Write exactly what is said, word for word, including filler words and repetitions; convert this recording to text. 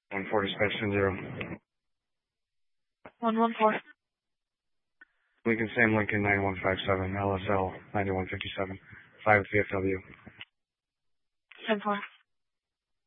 one four dispatch ten zero. one one four. Lincoln Sam Lincoln nine one five seven, L S L ninety-one fifty-seven, five V F W. ten four.